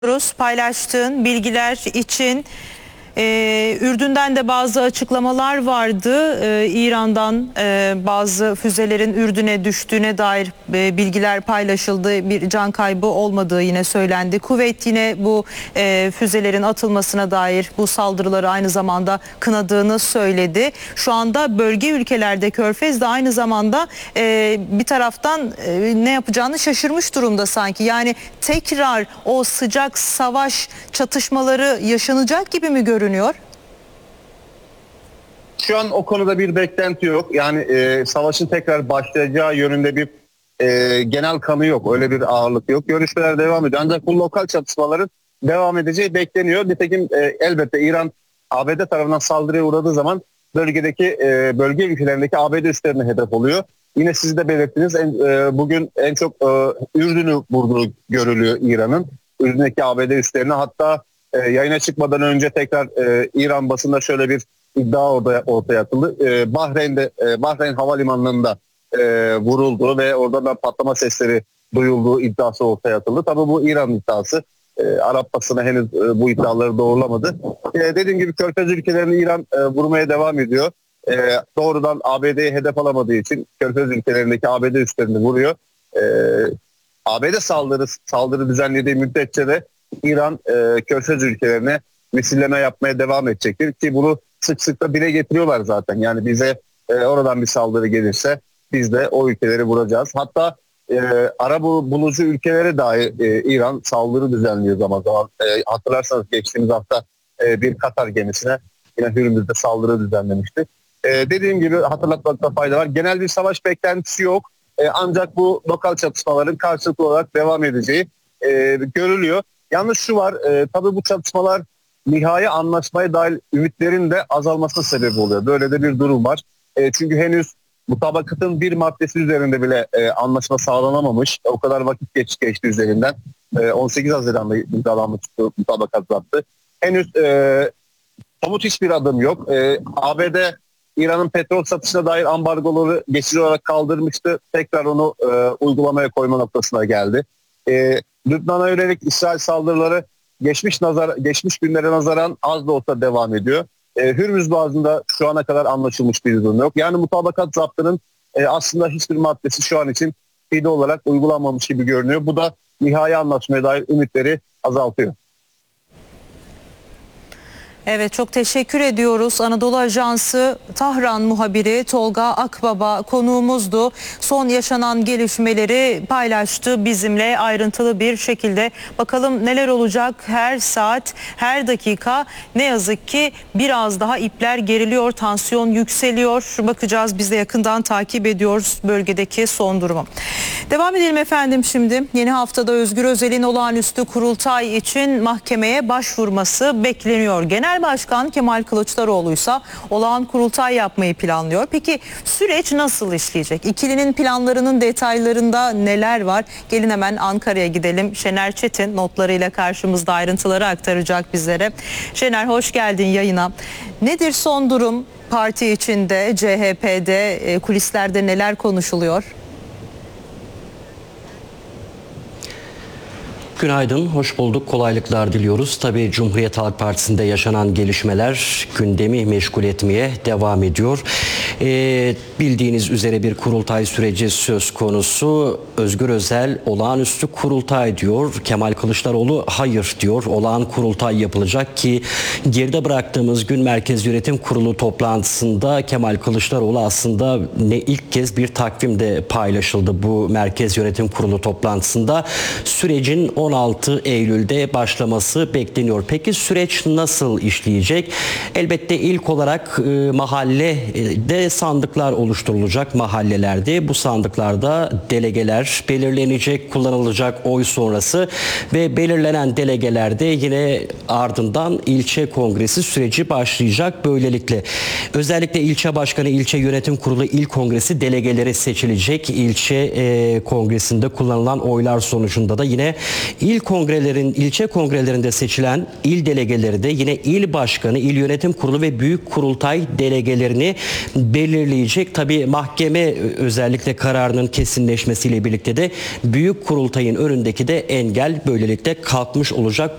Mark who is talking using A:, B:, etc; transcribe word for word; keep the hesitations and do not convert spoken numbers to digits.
A: Paylaştığın bilgiler için. Ee, Ürdün'den de bazı açıklamalar vardı. Ee, İran'dan e, bazı füzelerin Ürdün'e düştüğüne dair e, bilgiler paylaşıldı. Bir can kaybı olmadığı yine söylendi. Kuveyt yine bu e, füzelerin atılmasına dair bu saldırıları aynı zamanda kınadığını söyledi. Şu anda bölge ülkelerde Körfez de aynı zamanda e, bir taraftan e, ne yapacağını şaşırmış durumda sanki. Yani tekrar o sıcak savaş çatışmaları yaşanacak gibi mi görünüyor? görünüyor?
B: Şu an o konuda bir beklenti yok. Yani e, savaşın tekrar başlayacağı yönünde bir e, genel kanı yok. Öyle bir ağırlık yok. Görüşmeler devam ediyor. Ancak bu lokal çatışmaların devam edeceği bekleniyor. Nitekim e, elbette İran A B D tarafından saldırıya uğradığı zaman bölgedeki e, bölge ülkelerindeki A B D üslerine hedef oluyor. Yine siz de belirttiniz. En, e, bugün en çok e, Ürdün'ü vurduğu görülüyor İran'ın. Ürdün'deki A B D üslerine, hatta E, yayına çıkmadan önce tekrar e, İran basında şöyle bir iddia orada ortaya atıldı. E, Bahreyn'de e, Bahreyn havalimanında e, vuruldu ve orada da patlama sesleri duyulduğu iddiası ortaya atıldı. Tabii bu İran iddiası. E, Arap basını henüz e, bu iddiaları doğrulamadı. E, dediğim gibi Körfez ülkelerini İran e, vurmaya devam ediyor. E, doğrudan A B D'yi hedef alamadığı için Körfez ülkelerindeki A B D üslerini vuruyor. E, A B D saldırı saldırı düzenlediği müddetçe de İran e, Körfez ülkelerine misilleme yapmaya devam edecektir ki bunu sık sık da dile getiriyorlar zaten. Yani bize e, oradan bir saldırı gelirse biz de o ülkeleri vuracağız. Hatta e, Arap bulucu ülkelere dair e, İran saldırı düzenliyor zaman zaman. E, hatırlarsanız geçtiğimiz hafta e, bir Katar gemisine yine Hürmüz'de saldırı düzenlemişti. E, dediğim gibi hatırlatmakta fayda var. Genel bir savaş beklentisi yok. E, ancak bu lokal çatışmaların karşılıklı olarak devam edeceği e, görülüyor. Yalnız şu var, e, tabii bu çatışmalar nihai anlaşmaya dair ümitlerin de azalmasına sebep oluyor. Böyle de bir durum var. E, çünkü henüz mutabakatın bir maddesi üzerinde bile e, anlaşma sağlanamamış. O kadar vakit geç geçti üzerinden. E, on sekiz Haziran'da imzalanmıştı mutabakat zaptı. Henüz e, somut hiçbir adım yok. E, A B D İran'ın petrol satışına dair ambargoları geçici olarak kaldırmıştı. Tekrar onu e, uygulamaya koyma noktasına geldi. E, Lübnan'a yönelik İsrail saldırıları geçmiş nazar geçmiş günlere nazaran az da olsa devam ediyor. E, Hürmüz Boğazı'nda şu ana kadar anlaşılmış bir durum yok. Yani mutabakat zaptının e, aslında hiçbir maddesi şu an için fiili olarak uygulanmamış gibi görünüyor. Bu da nihai anlaşmaya dair ümitleri azaltıyor.
A: Evet, çok teşekkür ediyoruz. Anadolu Ajansı Tahran muhabiri Tolga Akbaba konuğumuzdu. Son yaşanan gelişmeleri paylaştı bizimle ayrıntılı bir şekilde. Bakalım neler olacak her saat, her dakika. Ne yazık ki biraz daha ipler geriliyor, tansiyon yükseliyor. Bakacağız, biz de yakından takip ediyoruz bölgedeki son durumu. Devam edelim efendim şimdi. Yeni haftada Özgür Özel'in olağanüstü kurultay için mahkemeye başvurması bekleniyor. Genel Başkan Kemal Kılıçdaroğlu ise olağan kurultay yapmayı planlıyor. Peki süreç nasıl işleyecek? İkilinin planlarının detaylarında neler var? Gelin hemen Ankara'ya gidelim. Şener Çetin notlarıyla karşımızda, ayrıntıları aktaracak bizlere. Şener, hoş geldin yayına. Nedir son durum parti içinde, C H P'de, kulislerde neler konuşuluyor?
C: Günaydın, hoş bulduk. Kolaylıklar diliyoruz. Tabii Cumhuriyet Halk Partisi'nde yaşanan gelişmeler gündemi meşgul etmeye devam ediyor. Ee, bildiğiniz üzere bir kurultay süreci söz konusu. Özgür Özel olağanüstü kurultay diyor. Kemal Kılıçdaroğlu hayır diyor. Olağan kurultay yapılacak ki geride bıraktığımız gün Merkez Yönetim Kurulu toplantısında Kemal Kılıçdaroğlu aslında ne ilk kez bir takvimde paylaşıldı bu Merkez Yönetim Kurulu toplantısında. Sürecin on altı Eylül'de başlaması bekleniyor. Peki süreç nasıl işleyecek? Elbette ilk olarak e, mahallede sandıklar oluşturulacak mahallelerde. Bu sandıklarda delegeler belirlenecek, kullanılacak oy sonrası ve belirlenen delegelerde yine ardından ilçe kongresi süreci başlayacak. Böylelikle özellikle ilçe başkanı, ilçe yönetim kurulu, il kongresi delegeleri seçilecek. İlçe e, kongresinde kullanılan oylar sonucunda da yine İl kongrelerin, ilçe kongrelerinde seçilen il delegeleri de yine il başkanı, il yönetim kurulu ve büyük kurultay delegelerini belirleyecek. Tabii mahkeme özellikle kararının kesinleşmesiyle birlikte de büyük kurultayın önündeki de engel böylelikle kalkmış olacak.